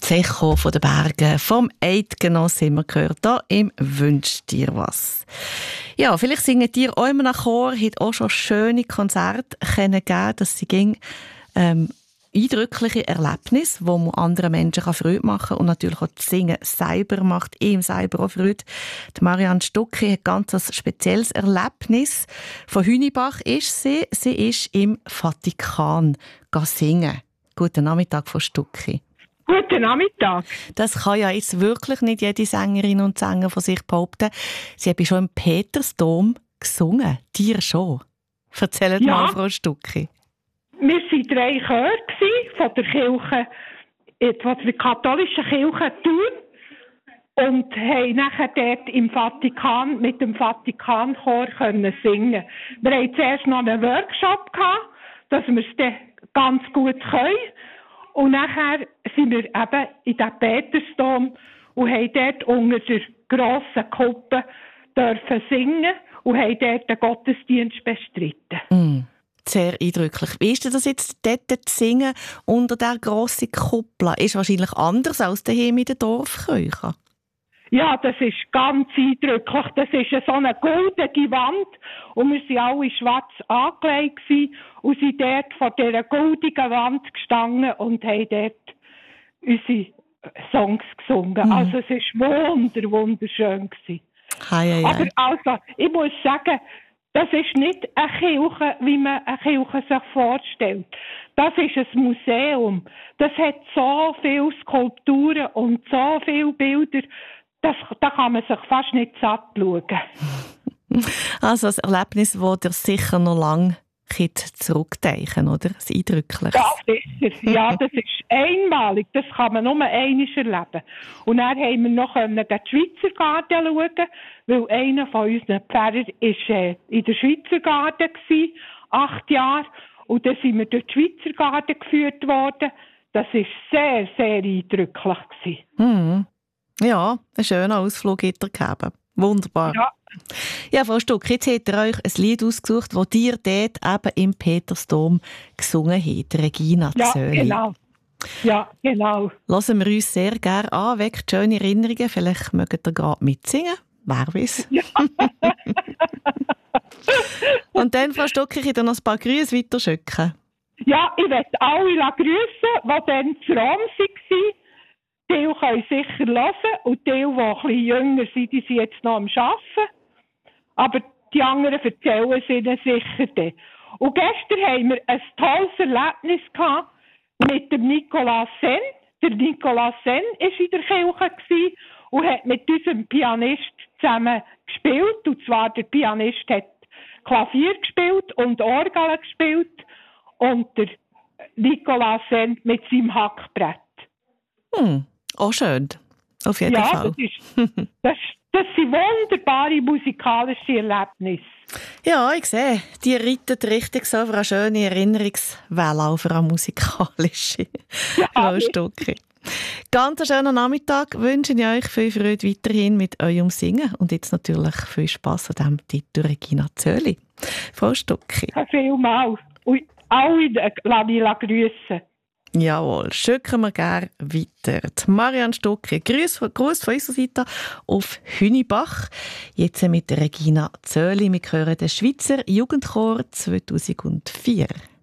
Zecho von den Bergen, vom Eidgenoss haben wir gehört, hier im «Wünsch dir was». Ja, vielleicht singen dir auch immer nach Chor, hat auch schon schöne Konzerte geben, dass sie ging eindrückliche Erlebnisse, wo man anderen Menschen Freude machen kann und natürlich auch das Singen selber macht ihm selber auch Freude. Die Marianne Stucki hat ganz ein spezielles Erlebnis. Von Hünibach ist sie. Sie ist im Vatikan singen. Guten Nachmittag, Frau Stucki. Guten Nachmittag. Das kann ja jetzt wirklich nicht jede Sängerin und Sänger von sich behaupten. Sie haben schon im Petersdom gesungen. Dir schon. Erzählt mal, Frau Stucki. Wir waren 3 Chöre von der Kirche, von der katholischen Kirche Thun und haben nachher dort im Vatikan mit dem Vatikanchor singen. Wir hatten zuerst noch einen Workshop gehabt, dass wir es dann ganz gut können. Und nachher sind wir eben in den Petersdom und haben dort unter der grossen Kuppe dürfen singen und haben dort den Gottesdienst bestritten. Sehr eindrücklich. Wie ist das jetzt, dort zu singen unter der grossen Kuppel? Ist wahrscheinlich anders als daheim in der Dorfkirche. Ja, das ist ganz eindrücklich. Das ist so eine goldene Wand und wir waren alle schwarz angelegt und sind dort vor dieser goldenen Wand gestanden und haben dort unsere Songs gesungen. Also es war wunderschön gewesen. Aber also, ich muss sagen, das ist nicht eine Kirche, wie man eine Kirche sich vorstellt. Das ist ein Museum. Das hat so viele Skulpturen und so viele Bilder, da kann man sich fast nicht satt schauen. Also ein Erlebnis, das dir sicher noch lange zurückdenken, oder? Das ist eindrücklich. Das ist es. Ja, das ist einmalig. Das kann man nur einmal erleben. Und dann haben wir noch den Schweizer Garten schauen, weil einer von unseren Pfarrern war in der Schweizer Garten 8 Jahre. Und dann sind wir durch den Schweizer Garten geführt worden. Das war sehr, sehr eindrücklich. Ja, einen schönen Ausflug hat er gegeben. Wunderbar. Ja, Frau Stuck, jetzt habt ihr euch ein Lied ausgesucht, das ihr dort eben im Petersdom gesungen habt, Regina Zöli. Ja, genau. Hören wir uns sehr gerne an, weckt schöne Erinnerungen. Vielleicht mögt ihr gerade mitsingen, wer weiß. Ja. Und dann, Frau Stuck, ich noch ein paar Grüße weiterschicken. Ja, ich möchte alle grüßen, die dann zu Rom waren. Die können sicher hören und die ein bisschen jünger sind, die sind jetzt noch am Arbeiten. Aber die anderen erzählen es ihnen sicher dann. Und gestern haben wir ein tolles Erlebnis gehabt mit dem Nicolas Senn. Der Nicolas Senn war in der Kirche und hat mit unserem Pianist zusammen gespielt. Und zwar der Pianist hat Klavier gespielt und Orgel gespielt und der Nicolas Senn mit seinem Hackbrett. Auch schön. Auf jeden Fall. Das sind wunderbare musikalische Erlebnisse. Ja, ich sehe, die reiten richtig so auf eine schöne Erinnerungswelle, auf eine musikalische. Frau Stucki. Ganz schönen Nachmittag wünsche ich euch viel Freude weiterhin mit eurem Singen und jetzt natürlich viel Spass an diesem Titel Regina Zöli. Frau Stucki. Vielmals. Und alle lasse ich grüssen. Jawohl, schicken wir gerne weiter. Die Marianne Stucki, Gruß von unserer Seite auf Hünibach. Jetzt mit Regina Zöli. Wir hören den Schweizer Jugendchor 2004.